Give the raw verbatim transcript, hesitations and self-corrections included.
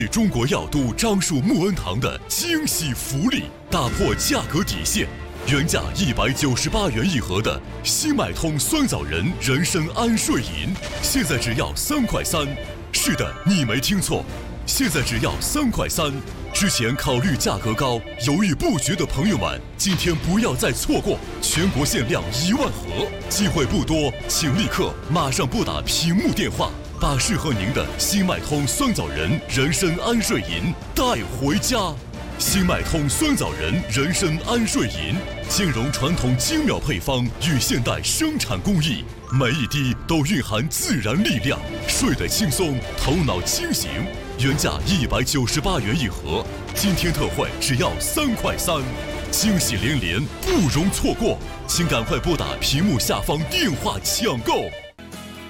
中国药都樟树木恩堂的惊喜福利，打破价格底线，原价一百九十八元一盒的新脉通酸枣仁人参安睡饮，现在只要三块三。是的，你没听错，现在只要三块三。之前考虑价格高、犹豫不决的朋友们，今天不要再错过，全国限量一万盒，机会不多，请立刻马上拨打屏幕电话，把适合您的新脉通酸枣仁人参安睡饮带回家。新脉通酸枣仁人参安睡饮兼容传统精妙配方与现代生产工艺，每一滴都蕴含自然力量，睡得轻松，头脑清醒。原价一百九十八元一盒，今天特惠只要三块三，惊喜连连，不容错过，请赶快拨打屏幕下方电话抢购。